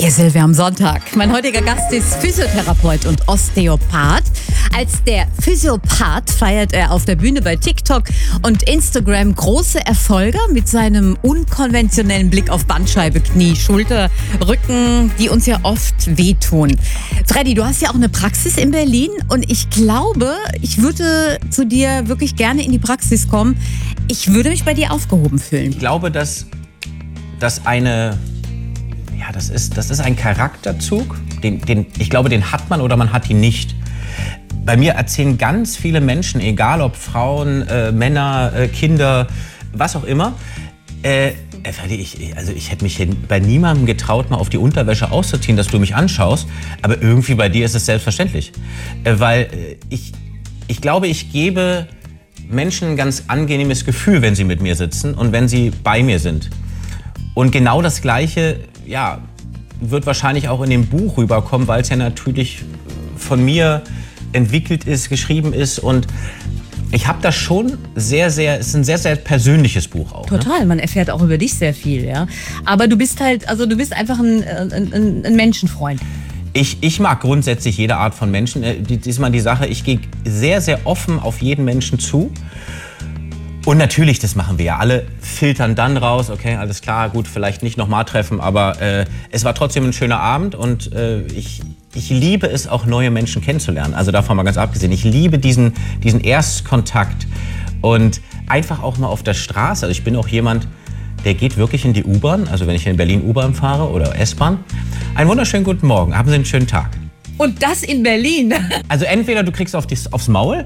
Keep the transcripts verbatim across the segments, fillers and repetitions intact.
Ihr Silvia am Sonntag. Mein heutiger Gast ist Physiotherapeut und Osteopath. Als der Physiopath feiert er auf der Bühne bei TikTok und Instagram große Erfolge mit seinem unkonventionellen Blick auf Bandscheibe, Knie, Schulter, Rücken, die uns ja oft wehtun. Freddy, du hast ja auch eine Praxis in Berlin und ich glaube, ich würde zu dir wirklich gerne in die Praxis kommen. Ich würde mich bei dir aufgehoben fühlen. Ich glaube, dass das eine... Ja, das ist, das ist ein Charakterzug, den, den, ich glaube, den hat man oder man hat ihn nicht. Bei mir erzählen ganz viele Menschen, egal ob Frauen, äh, Männer, äh, Kinder, was auch immer, äh, ich, also ich hätte mich bei niemandem getraut, mal auf die Unterwäsche auszuziehen, dass du mich anschaust, aber irgendwie bei dir ist es selbstverständlich. Äh, weil äh, ich, ich glaube, ich gebe Menschen ein ganz angenehmes Gefühl, wenn sie mit mir sitzen und wenn sie bei mir sind. Und genau das Gleiche, ja, wird wahrscheinlich auch in dem Buch rüberkommen, weil es ja natürlich von mir entwickelt ist, geschrieben ist. Und ich habe das schon sehr, sehr, es ist ein sehr, sehr persönliches Buch auch. Total, ne? Man erfährt auch über dich sehr viel, ja. Aber du bist halt, also du bist einfach ein, ein, ein Menschenfreund. Ich, ich mag grundsätzlich jede Art von Menschen. Diesmal die Sache, ich gehe sehr, sehr offen auf jeden Menschen zu. Und natürlich, das machen wir ja alle, filtern dann raus, okay, alles klar, gut, vielleicht nicht nochmal treffen, aber äh, es war trotzdem ein schöner Abend und äh, ich, ich liebe es auch, neue Menschen kennenzulernen. Also davon mal ganz abgesehen, ich liebe diesen, diesen Erstkontakt und einfach auch mal auf der Straße. Also ich bin auch jemand, der geht wirklich in die U-Bahn, also wenn ich in Berlin U-Bahn fahre oder S-Bahn. Einen wunderschönen guten Morgen, haben Sie einen schönen Tag. Und das in Berlin. Also entweder du kriegst auf dies, aufs Maul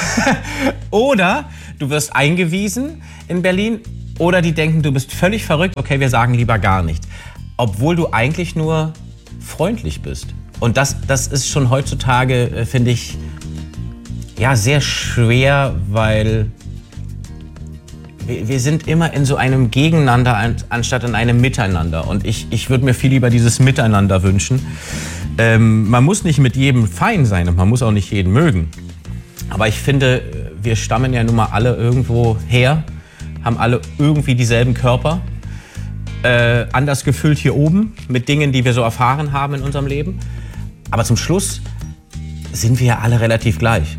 oder du wirst eingewiesen in Berlin oder die denken, du bist völlig verrückt. Okay, wir sagen lieber gar nichts. Obwohl du eigentlich nur freundlich bist. Und das, das ist schon heutzutage, äh, finde ich, ja, sehr schwer, weil wir, wir sind immer in so einem Gegeneinander an, anstatt in einem Miteinander. Und ich, ich würde mir viel lieber dieses Miteinander wünschen. Ähm, man muss nicht mit jedem fein sein und man muss auch nicht jeden mögen. Aber ich finde, wir stammen ja nun mal alle irgendwo her, haben alle irgendwie dieselben Körper, äh, anders gefüllt hier oben mit Dingen, die wir so erfahren haben in unserem Leben. Aber zum Schluss sind wir ja alle relativ gleich.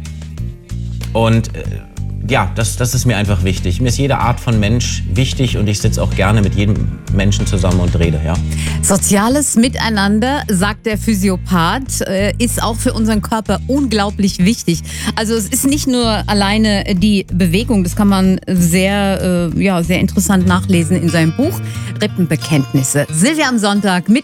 Und äh, ja, das, das ist mir einfach wichtig. Mir ist jede Art von Mensch wichtig und ich sitze auch gerne mit jedem Menschen zusammen und rede, ja. Soziales Miteinander, sagt der Physiopath, ist auch für unseren Körper unglaublich wichtig. Also es ist nicht nur alleine die Bewegung, das kann man sehr, ja, sehr interessant nachlesen in seinem Buch Rippenbekenntnisse. Silvia am Sonntag mit